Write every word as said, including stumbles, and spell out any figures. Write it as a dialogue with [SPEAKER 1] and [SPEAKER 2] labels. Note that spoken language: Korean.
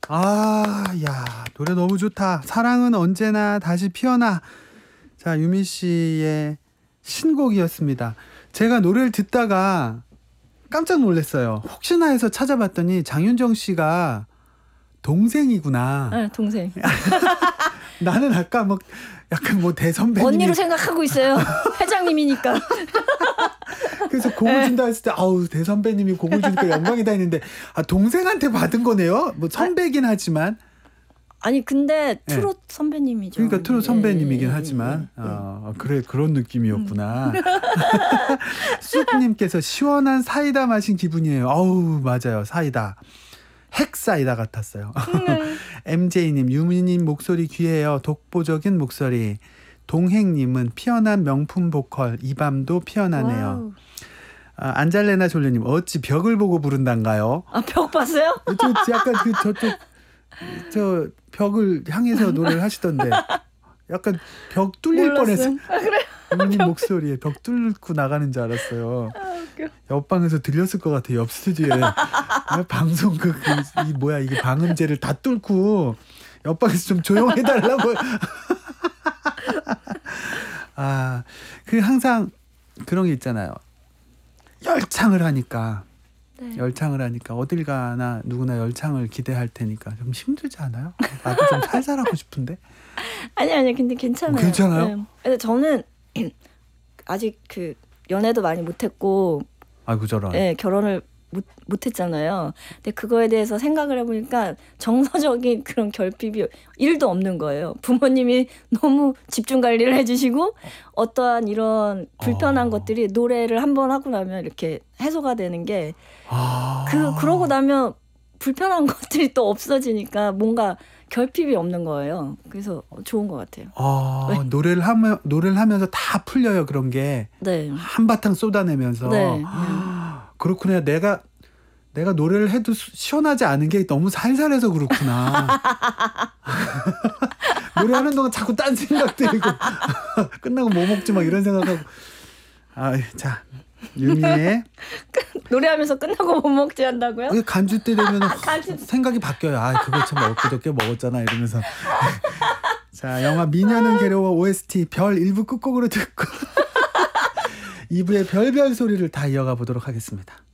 [SPEAKER 1] 아, 야, 노래 너무 좋다. 사랑은 언제나 다시 피어나. 자, 유미 씨의 신곡이었습니다. 제가 노래를 듣다가 깜짝 놀랐어요. 혹시나 해서 찾아봤더니 장윤정 씨가 동생이구나.
[SPEAKER 2] 네, 동생.
[SPEAKER 1] 나는 아까 뭐 약간 뭐 대선배님
[SPEAKER 2] 언니로 생각하고 있어요. 회장님이니까.
[SPEAKER 1] 그래서 곡을 준다 했을 때 아우 대선배님이 곡을 주니까 영광이다 했는데 아 동생한테 받은 거네요. 뭐 선배긴 하지만
[SPEAKER 2] 아니 근데 트롯 네. 선배님이죠.
[SPEAKER 1] 그러니까 트롯 선배님이긴
[SPEAKER 2] 예,
[SPEAKER 1] 하지만
[SPEAKER 2] 예, 예.
[SPEAKER 1] 아 그래 그런 느낌이었구나. 음. 쑥님께서 시원한 사이다 마신 기분이에요. 어우 맞아요 사이다. 핵사이다 같았어요. 음. 엠제이님 유미님 목소리 귀해요. 독보적인 목소리. 동행님은 피어난 명품 보컬 이 밤도 피어나네요. 아, 안잘레나 졸리님 어찌 벽을 보고 부른단가요?
[SPEAKER 2] 아, 벽 봤어요?
[SPEAKER 1] 저 약간 그 저쪽 저 벽을 향해서 노래를 하시던데 약간 벽 뚫릴 뻔했어요.
[SPEAKER 2] 아, 그래?
[SPEAKER 1] 유미님 목소리에 벽 뚫고 나가는 줄 알았어요.
[SPEAKER 2] 아, 웃겨.
[SPEAKER 1] 옆방에서 들렸을 것 같아요. 옆 스튜디오에 방송 그, 그 이 뭐야 이게 방음제를 다 뚫고 옆방에서 좀 조용해달라고. 아, 그 항상 그런 게 있잖아요. 열창을 하니까 네. 열창을 하니까 어딜 가나 누구나 열창을 기대할 테니까 좀 힘들지 않아요? 나도 좀 살살하고 싶은데.
[SPEAKER 2] 아니 아니 근데 괜찮아요.
[SPEAKER 1] 어, 괜찮아요?
[SPEAKER 2] 네. 근데 저는 아직 그 연애도 많이 못했고,
[SPEAKER 1] 아이고 저런.
[SPEAKER 2] 네, 결혼을 못, 못했잖아요. 근데 그거에 대해서 생각을 해보니까 정서적인 그런 결핍이 일도 없는 거예요. 부모님이 너무 집중 관리를 해주시고 어떠한 이런 불편한 어. 것들이 노래를 한번 하고 나면 이렇게 해소가 되는 게
[SPEAKER 1] 아.
[SPEAKER 2] 그, 그러고 나면 불편한 것들이 또 없어지니까 뭔가 결핍이 없는 거예요. 그래서 좋은 것 같아요.
[SPEAKER 1] 아, 네. 노래를 하면 노래를 하면서 다 풀려요 그런 게.
[SPEAKER 2] 네.
[SPEAKER 1] 한바탕 쏟아내면서.
[SPEAKER 2] 네.
[SPEAKER 1] 아, 그렇구나. 내가 내가 노래를 해도 시원하지 않은 게 너무 살살해서 그렇구나. 노래하는 동안 자꾸 딴 생각 들고 끝나고 뭐 먹지 막 이런 생각하고. 아, 자. 유미의
[SPEAKER 2] 노래하면서 끝나고 뭐 먹지 한다고요?
[SPEAKER 1] 간주 때 되면 생각이 바뀌어요. 아 그거 참 엊그저께 먹었잖아 이러면서. 자 영화 미녀는 괴로워 오에스티 별 일 부 끝곡으로 듣고 이 부의 별별 소리를 다 이어가 보도록 하겠습니다.